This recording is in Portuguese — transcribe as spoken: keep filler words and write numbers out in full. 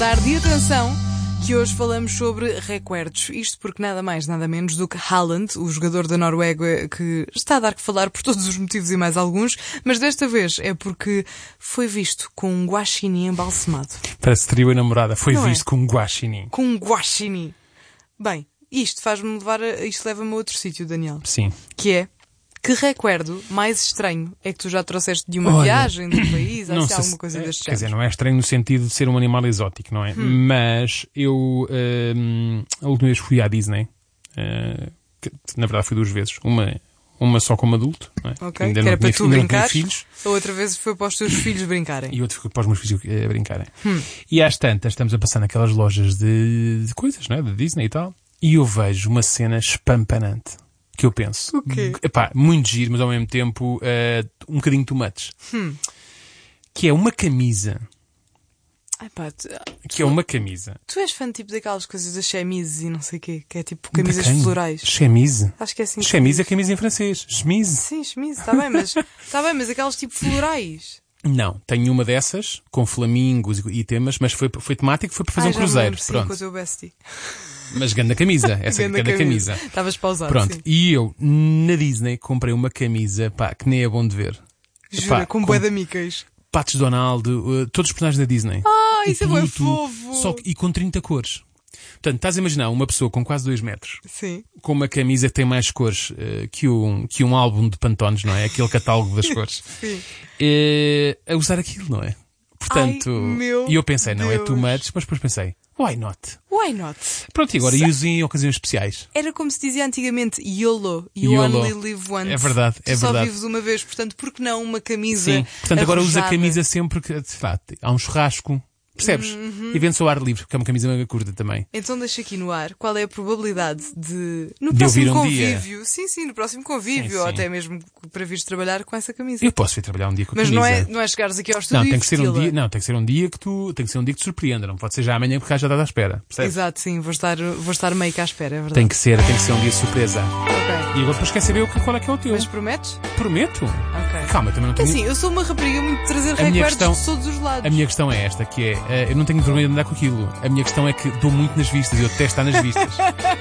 recordar de atenção que hoje falamos sobre recuerdos. Isto porque nada mais, nada menos do que Haaland, o jogador da Noruega que está a dar que falar por todos os motivos e mais alguns, mas desta vez é porque foi visto com um guaxinim embalsamado. Parece trio e namorada. Foi Não visto é? com um guaxinim. Com um guaxinim. Bem, isto faz-me levar a... Isto leva-me a outro sítio, Daniel. Sim. Que é... Que recuerdo mais estranho é que tu já trouxeste de uma Olha, viagem, de um país, não há sei alguma se- coisa deste Quer género? dizer, não é estranho no sentido de ser um animal exótico, não é? Hum. Mas eu, hum, a última vez fui à Disney, uh, que, na verdade fui duas vezes. Uma, uma só como adulto, não é? Ok, Ainda que não era para tinha, tu ainda não tinha brincares. filhos. A outra vez foi para os teus filhos brincarem. E outro ficou para os meus filhos eh, brincarem. Hum. E às tantas, estamos a passar naquelas lojas de, de coisas, não é? De Disney e tal. E eu vejo uma cena espampanante. Que eu penso. O quê? Epá, muito giro, mas ao mesmo tempo eh, um bocadinho too much. Hum. Que é uma camisa. Ai pá, tu, Que é uma camisa. tu és fã tipo daquelas coisas das chemises e não sei o quê, que é tipo camisas De quem? florais. Chemise. Acho que é assim. que Chemise se é camisa em francês. Chemise. diz. Sim, chemise, está bem, mas está bem, mas aquelas tipo florais. Não, tenho uma dessas, com flamingos e, e temas, mas foi, foi temático, foi para fazer Ai, um já me cruzeiro. lembro, sim, Pronto. com o teu bestie. Mas ganda camisa. Essa Ganda ganda camisa. Estavas pausado, Pronto. sim. E eu, na Disney, comprei uma camisa, pá, que nem é bom de ver. Jura, Epá, com bué de amicas. Patos Donald, uh, todos os personagens da Disney. Ah, isso O é bué Pluto, fofo. Só que, e com trinta cores. Portanto, estás a imaginar uma pessoa com quase dois metros, Sim. com uma camisa que tem mais cores uh, que, um, que um álbum de Pantones, não é? Aquele catálogo das cores. Sim. Eh, a usar aquilo, não é? Portanto, Ai, meu e eu pensei, não é Deus. too much, mas depois pensei, why not? Why not? Pronto, e agora Sa- uso em ocasiões especiais. Era como se dizia antigamente, YOLO, you YOLO. only live once. É verdade, Tu é só verdade. vives uma vez, portanto, por que não uma camisa Sim, portanto agora usa a arrojada? camisa sempre que, sei lá, há um churrasco, percebes? Uhum. E vende-se ao ar livre, porque é uma camisa manga curta também. Então deixa aqui no ar qual é a probabilidade de, no De próximo ouvir um dia. convívio, sim, sim, no próximo convívio, Sim, ou sim. até mesmo para vires trabalhar com essa camisa. Eu posso vir trabalhar um dia com a Mas camisa. não é, não é chegares aqui ao estúdio Não, e tem que ser um vesti-la. dia, não, tem que ser um dia que tu, tem que ser um dia que te surpreenda, não pode ser já amanhã porque já está à espera, percebes? Exato, sim, vou estar, vou estar meio que à espera, é verdade. Tem que ser, tem que ser um dia de surpresa. Ok. E agora depois quer saber o que, qual é que é o teu. Mas prometes? Prometo. Ok. Calma, também não tenho... Assim, eu sou uma rapariga muito de trazer A minha recuerdos questão- de todos os lados. A minha questão é esta, que é, eh, eu não tenho vergonha de andar com aquilo. A minha questão é que dou muito nas vistas, eu detesto estar nas vistas.